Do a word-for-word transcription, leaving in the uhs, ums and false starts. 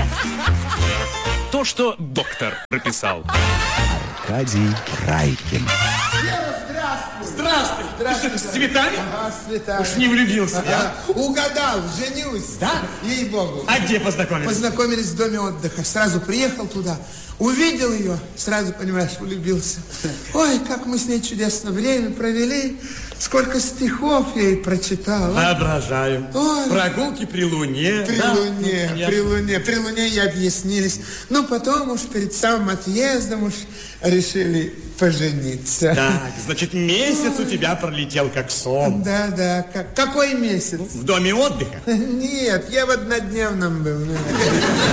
То, что доктор прописал. Аркадий Райкин. Здравствуй. Здравствуй. С цветами? Ага, с цветами. Уж не влюбился, ага. я. Угадал, женюсь. Да? Ей-богу. А где познакомились? Познакомились в доме отдыха. Сразу приехал туда, увидел ее, сразу, понимаешь, влюбился. Ой, как мы с ней чудесно время провели. Сколько стихов я ей прочитал. А? Воображаю. Ой. Прогулки при луне. При да? луне, Конечно. при луне, при луне и объяснились. Ну, потом уж перед самым отъездом уж решили пожениться. Так, значит, месяц у тебя пролетел как сон. Да, да. Как, какой месяц? В доме отдыха? Нет, я в однодневном был.